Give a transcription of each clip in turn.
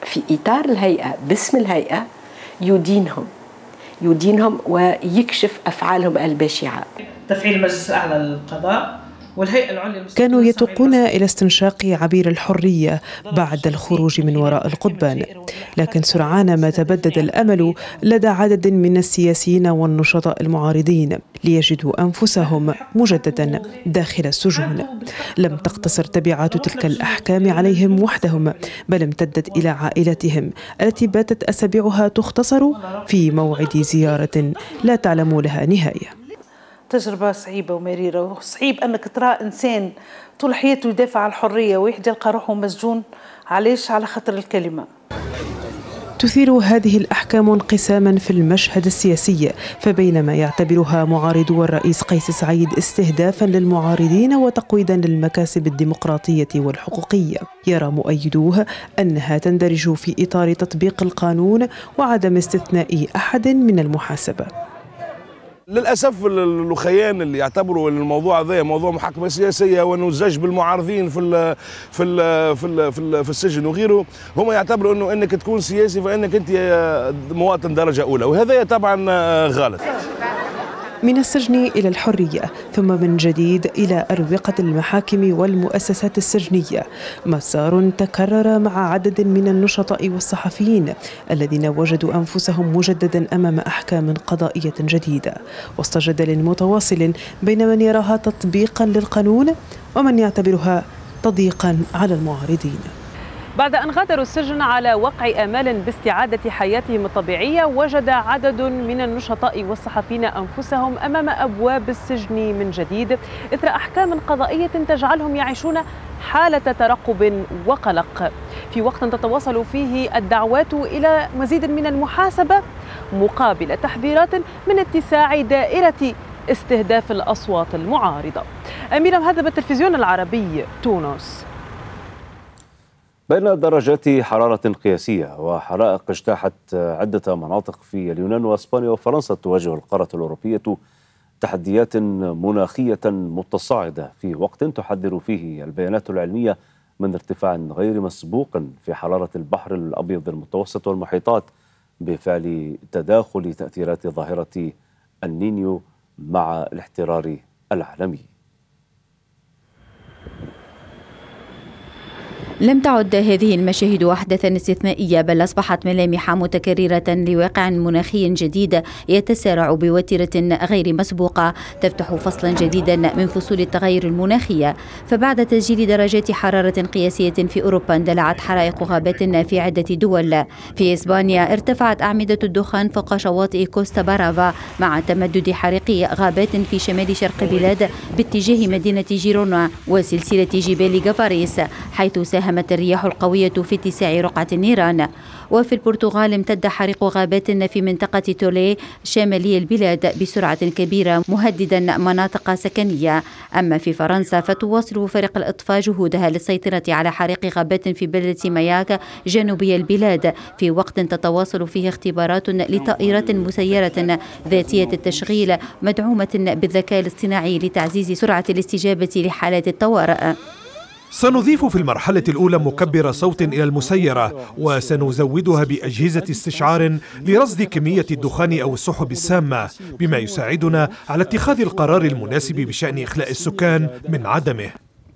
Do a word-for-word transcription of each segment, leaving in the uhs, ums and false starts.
في إطار الهيئة باسم الهيئة يدينهم يدينهم ويكشف أفعالهم البشعة. تفعيل المجلس الأعلى للقضاء والهيئة العليا كانوا يتوقون إلى استنشاق عبير الحرية بعد الخروج من وراء القضبان، لكن سرعان ما تبدد الأمل لدى عدد من السياسيين والنشطاء المعارضين ليجدوا أنفسهم مجددا داخل السجون. لم تقتصر تبعات تلك الأحكام عليهم وحدهم، بل امتدت إلى عائلتهم التي باتت أسابيعها تختصر في موعد زيارة لا تعلم لها نهاية. تجربة صعيبة ومريرة، وصعيب أنك ترى إنسان طول حياته يدافع عن الحرية ويحدى يلقى روحه مسجون. علاش؟ على خاطر الكلمة. تثير هذه الأحكام انقساما في المشهد السياسي، فبينما يعتبرها معارضو الرئيس قيس سعيد استهدافا للمعارضين وتقويضا للمكاسب الديمقراطية والحقوقية، يرى مؤيدوه أنها تندرج في إطار تطبيق القانون وعدم استثناء أحد من المحاسبة. للاسف الاخيان اللي يعتبروا الموضوع هذا موضوع محاكمه سياسيه وانه زج بالمعارضين في ال في ال في ال في, ال في السجن وغيره، هم يعتبروا انه انك تكون سياسي فانك انت مواطن درجه اولى، وهذا طبعا غلط. من السجن إلى الحرية، ثم من جديد إلى أروقة المحاكم والمؤسسات السجنية، مسار تكرر مع عدد من النشطاء والصحفيين الذين وجدوا أنفسهم مجددا أمام أحكام قضائية جديدة، وسط جدل متواصل بين من يراها تطبيقا للقانون ومن يعتبرها تضييقا على المعارضين. بعد أن غادروا السجن على وقع آمال باستعادة حياتهم الطبيعية، وجد عدد من النشطاء والصحفيين أنفسهم أمام أبواب السجن من جديد إثر أحكام قضائية تجعلهم يعيشون حالة ترقب وقلق، في وقت تتواصل فيه الدعوات إلى مزيد من المحاسبة مقابل تحذيرات من اتساع دائرة استهداف الأصوات المعارضة. أميرة مهذب، التلفزيون العربي، تونس. بين درجات حرارة قياسية وحرائق اجتاحت عدة مناطق في اليونان واسبانيا وفرنسا، تواجه القارة الأوروبية تحديات مناخية متصاعدة في وقت تحذر فيه البيانات العلمية من ارتفاع غير مسبوق في حرارة البحر الأبيض المتوسط والمحيطات بفعل تداخل تأثيرات ظاهرة النينيو مع الاحترار العالمي. لم تعد هذه المشاهد أحداثا استثنائية، بل أصبحت ملامح متكررة لواقع مناخي جديد يتسارع بوتيرة غير مسبوقة، تفتح فصلا جديدا من فصول التغير المناخي. فبعد تسجيل درجات حرارة قياسية في أوروبا، اندلعت حرائق غابات في عدة دول. في إسبانيا ارتفعت أعمدة الدخان فوق شواطئ كوستا برافا، مع تمدد حريق غابات في شمال شرق البلاد باتجاه مدينة جيرونا وسلسلة جبال جافاريس، حيث ساهمت الرياح القوية في اتساع رقعة النيران. وفي البرتغال امتد حريق غابات في منطقة تولي شمالي البلاد بسرعة كبيرة، مهددا مناطق سكنية. أما في فرنسا فتواصل فرق الإطفاء جهودها للسيطرة على حريق غابات في بلدة ماياك جنوبي البلاد، في وقت تتواصل فيه اختبارات لطائرات مسيرة ذاتية التشغيل مدعومة بالذكاء الاصطناعي لتعزيز سرعة الاستجابة لحالات الطوارئ. سنضيف في المرحلة الأولى مكبر صوت إلى المسيرة، وسنزودها بأجهزة استشعار لرصد كمية الدخان أو السحب السامة، بما يساعدنا على اتخاذ القرار المناسب بشأن إخلاء السكان من عدمه.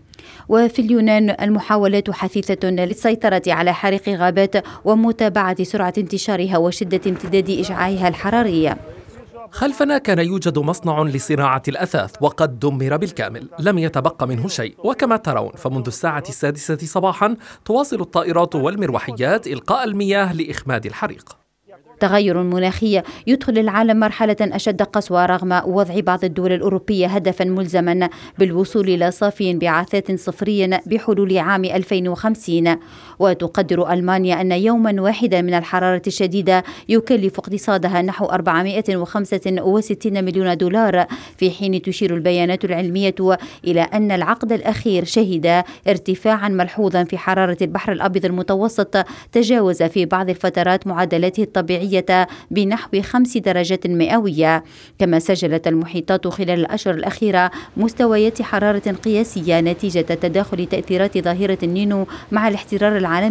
وفي اليونان المحاولات حثيثة للسيطرة على حريق غابات ومتابعة سرعة انتشارها وشدة امتداد إشعاعها الحراري. خلفنا كان يوجد مصنع لصناعة الأثاث وقد دمر بالكامل، لم يتبقى منه شيء. وكما ترون فمنذ الساعة السادسة صباحا تواصل الطائرات والمروحيات إلقاء المياه لإخماد الحريق. تغير مناخي يدخل العالم مرحلة أشد قسوة، رغم وضع بعض الدول الأوروبية هدفا ملزما بالوصول إلى صافي انبعاثات صفري بحلول عام ألفين وخمسين. وتقدر ألمانيا أن يوما واحدا من الحرارة الشديدة يكلف اقتصادها نحو أربعمائة وخمسة وستين مليون دولار، في حين تشير البيانات العلمية إلى أن العقد الأخير شهد ارتفاعا ملحوظا في حرارة البحر الأبيض المتوسط، تجاوز في بعض الفترات معدلاته الطبيعية بنحو خمس درجات مئوية. كما سجلت المحيطات خلال الأشهر الأخيرة مستويات حرارة قياسية نتيجة تداخل تأثيرات ظاهرة النينو مع الاحترار العالمي